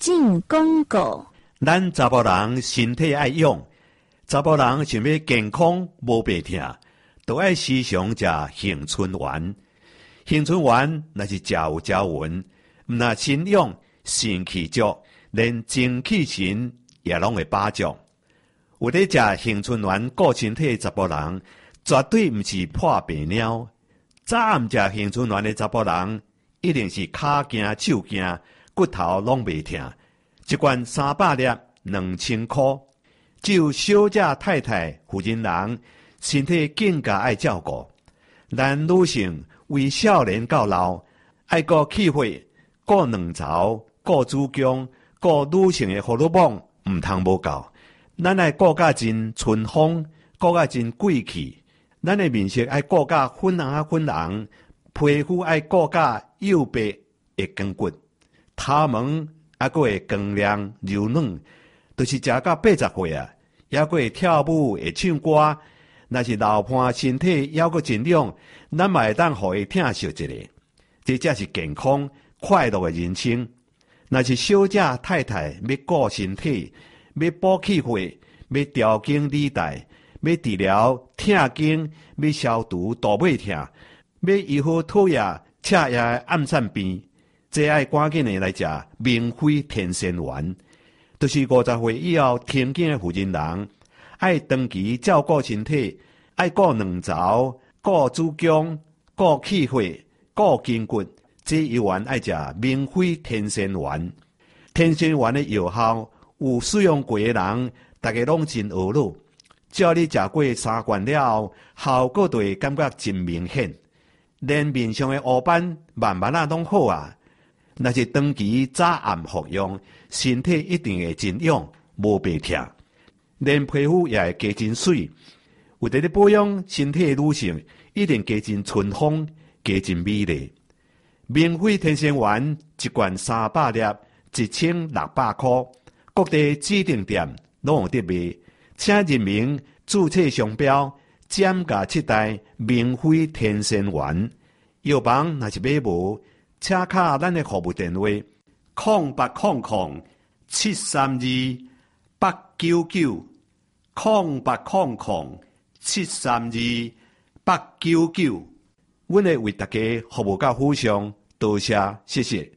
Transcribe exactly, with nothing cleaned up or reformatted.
进广告。 咱查甫人身体爱养，查甫人想要健康无白痛，都爱时常食杏春丸。杏春丸那是食有食匀，毋但身养肾气足，连精气神也拢会把足。有咧食杏春丸顾身体的查甫人，绝对毋是破病鸟。早暗食杏春丸的查甫人，一定是骹惊手惊，骨头拢袂痛。一罐三百粒，两千箍。只有小姐太太、妇人人，身体更加爱照顾。咱女性为少年到老，爱顾气血，顾卵巢，顾子宫，顾女性的荷尔蒙，毋通无够。咱爱顾甲真春风，顾甲真贵气。咱的面色爱顾甲粉红啊粉红，皮肤爱顾甲幼白会光骨，头毛还佫会光亮柔软，就是食到八十岁啊，还佫会跳舞会唱歌。若是老伴身体还佫真亮，咱嘛会当互伊疼惜一下，这才是健康快乐的人生。若是小姐太太要顾身体，要补气血，要调经理带，要治疗疼经，要消除大尾疼，要医好讨厌赤夜的暗散病，这爱赶紧的来食明辉天仙丸。就是五十岁以后停经的妇人人，爱长期照顾身体，爱顾卵巢、顾子宫、顾气血、顾筋骨，这一丸爱食明辉天仙丸。天仙丸的药效，有使用过的人，大家拢真懊恼。只要你食过三罐了后，效果就会感觉真明显，连面上的乌斑慢慢啊拢好啊。若是长期早暗服用，身体一定会真勇，无白痛，连皮肤也会加真水。有伫咧保养身体的女性，一定加真春风，加真美丽。明辉天仙丸一罐三百粒，一千六百箍，各地指定店拢有得卖。请认明注册商标，减价七代明辉天仙丸。药房若是买无，请卡咱的服务电话：空八空空七三二八九九，空八空空七三二八九九。阮会为大家服务到府上，多谢谢谢。